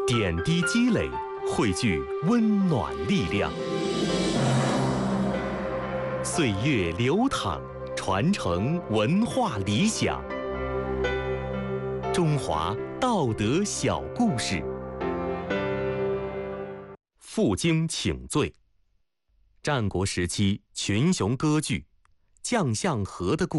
点滴积累，汇聚温暖力量。岁月流淌，传承文化理想。中华道德小故事。负荆请罪。战国时期群雄割据，将相和的故事。